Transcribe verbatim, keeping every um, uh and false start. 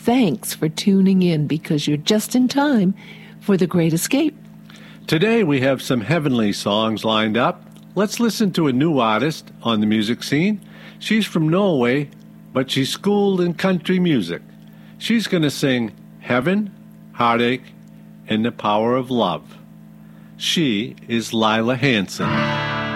thanks for tuning in because you're just in time for The Great Escape. Today we have some heavenly songs lined up. Let's listen to a new artist on the music scene. She's from Norway, but she's schooled in country music. She's going to sing Heaven, Heartache, and the Power of Love. She is Lila Hanson.